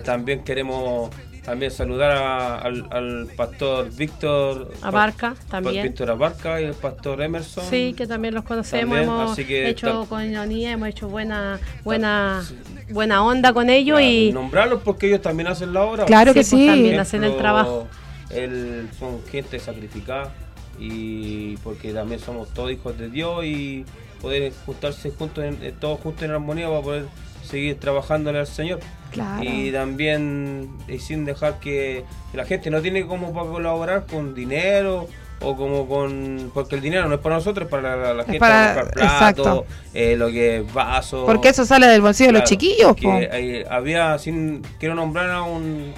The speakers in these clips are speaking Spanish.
también queremos saludar al pastor Víctor Abarca también. Víctor Abarca y el pastor Emerson. Sí, que también los conocemos, también, hemos hecho coinonía, hemos hecho buena onda con ellos. Claro, y nombrarlos porque ellos también hacen la obra. Claro que sí. También hacen el trabajo. Son gente sacrificada y porque también somos todos hijos de Dios y poder juntarse todos juntos en armonía para poder seguir trabajándole al Señor. Claro. Y también sin dejar que la gente no tiene como para colaborar con dinero o como porque el dinero no es para nosotros, es para la gente para comprar platos, lo que es vasos. Porque eso sale del bolsillo de los chiquillos. Quiero nombrar a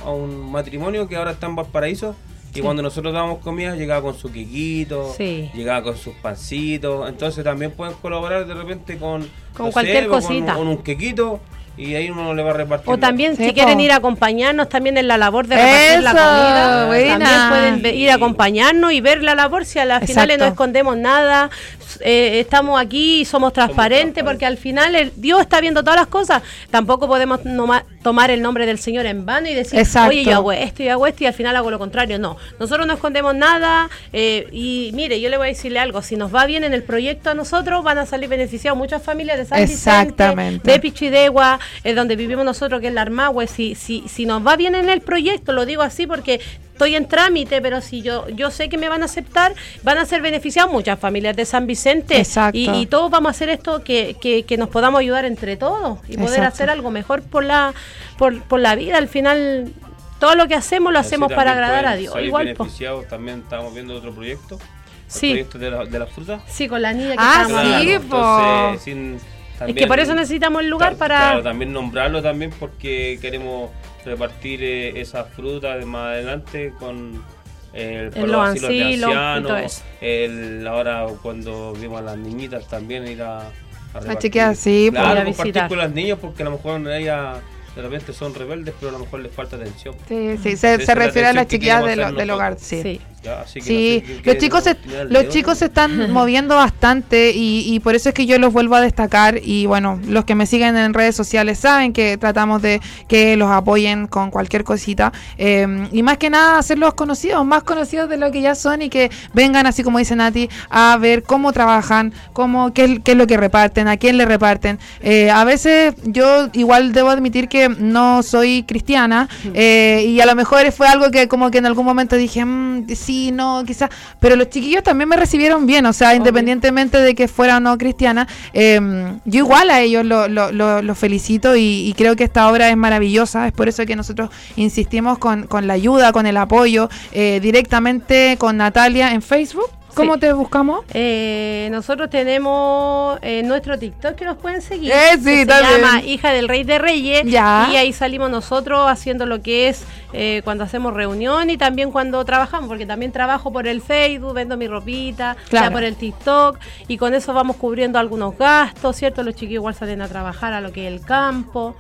un matrimonio que ahora está en Valparaíso. Y cuando nosotros dábamos comida, llegaba con su quequito, llegaba con sus pancitos. Entonces también pueden colaborar de repente con cualquier cosita. Con un quequito. Y ahí uno le va a repartir. O también si quieren ir a acompañarnos también en la labor de repartir la comida, también pueden ir a acompañarnos y ver la labor. Si a las finales no escondemos nada, estamos aquí y somos transparentes, porque al final Dios está viendo todas las cosas. Tampoco podemos tomar el nombre del Señor en vano y decir, oye, yo hago esto y al final hago lo contrario. No, nosotros no escondemos nada. Y mire, yo le voy a decirle algo, si nos va bien en el proyecto a nosotros, van a salir beneficiados muchas familias de San Vicente, de Pichidegua, donde vivimos nosotros, que es la Armagüe. Si nos va bien en el proyecto, lo digo así porque estoy en trámite, pero si yo sé que me van a aceptar, van a ser beneficiados muchas familias de San Vicente. Y todos vamos a hacer esto que nos podamos ayudar entre todos y poder hacer algo mejor por la vida. Al final, todo lo que hacemos lo hacemos para agradar a Dios. Igual beneficiados. También estamos viendo otro proyecto, proyecto de la fruta. Sí, con la niña que entonces, es que por eso necesitamos el lugar para... Claro, también nombrarlo también porque queremos repartir esas frutas más adelante con los asilos y todo eso. Ahora cuando vimos a las niñitas también ir a repartir. Chequear, sí, claro, compartir con las niñas porque a lo mejor ellas de repente son rebeldes, pero a lo mejor les falta atención. Sí, se refiere a las chiquillas del hogar, sí. Ya, así que sí, no sé los chicos se están moviendo bastante y por eso es que yo los vuelvo a destacar. Y bueno, los que me siguen en redes sociales saben que tratamos de que los apoyen con cualquier cosita, y más que nada hacerlos conocidos, más conocidos de lo que ya son, y que vengan, así como dice Nati, a ver cómo trabajan, qué es lo que reparten, a quién le reparten. A veces yo igual debo admitir que no soy cristiana, y a lo mejor fue algo que como que en algún momento dije, sí, no, quizás, pero los chiquillos también me recibieron bien, o sea, independientemente de que fuera o no cristiana, yo igual a ellos los felicito y creo que esta obra es maravillosa. Es por eso que nosotros insistimos con la ayuda, con el apoyo, directamente con Natalia en Facebook. ¿Cómo te buscamos? Nosotros tenemos nuestro TikTok que nos pueden seguir, se llama Hija del Rey de Reyes, y ahí salimos nosotros haciendo lo que es cuando hacemos reunión y también cuando trabajamos, porque también trabajo por el Facebook, vendo mi ropita, ya por el TikTok, y con eso vamos cubriendo algunos gastos, ¿cierto? Los chiquillos igual salen a trabajar a lo que es el campo.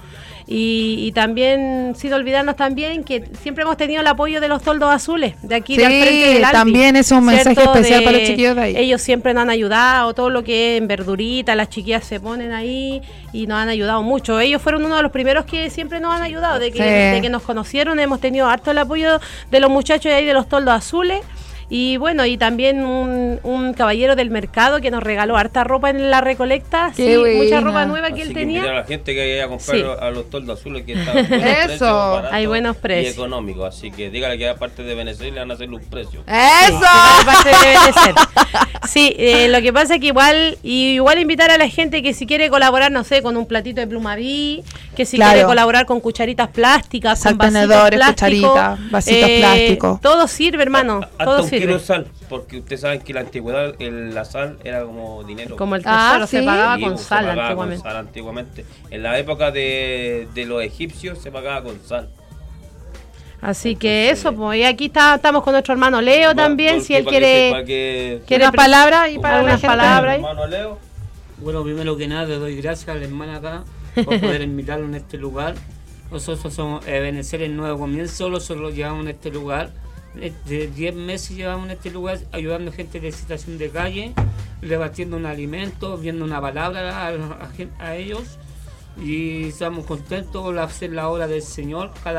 Y también, sin olvidarnos también que siempre hemos tenido el apoyo de los toldos azules, de aquí del frente del Albi. También es un mensaje especial para los chiquillos de ahí. Ellos siempre nos han ayudado, todo lo que es en verdurita, las chiquillas se ponen ahí y nos han ayudado mucho. Ellos fueron uno de los primeros que siempre nos han ayudado, de que nos conocieron, hemos tenido harto el apoyo de los muchachos de ahí de los toldos azules. Y bueno, y también un caballero del mercado que nos regaló harta ropa en la recolecta, mucha ropa nueva que él tenía. A la gente que vaya a comprar a los toldos azules que están eso, hay buenos precios y económicos, así que dígale que aparte de Venezuela le van a hacer un precio. Eso, aparte de Venezuela. Sí, lo que pasa es que igual invitar a la gente que si quiere colaborar, no sé, con un platito de Plumaví, que si quiere colaborar con cucharitas plásticas, con tenedores, cucharitas, vasitos plásticos. Todo sirve, hermano, todo sirve. Kilo de sal, porque ustedes saben que en la antigüedad la sal era como dinero. Como el tesoro, se pagaba con sal antiguamente. En la época de los egipcios se pagaba con sal. Así que eso, pues, y aquí estamos con nuestro hermano Leo también, si él quiere unas palabras y para unas palabras. Hermano Leo. Bueno, primero que nada, le doy gracias a la hermana acá por poder invitarlo en este lugar. Nosotros somos Venezuela en Nuevo Comienzo, nosotros llevamos en este lugar. De 10 meses llevamos en este lugar ayudando a gente de situación de calle, repartiendo un alimento, viendo una palabra a ellos, y estamos contentos de hacer la obra del Señor.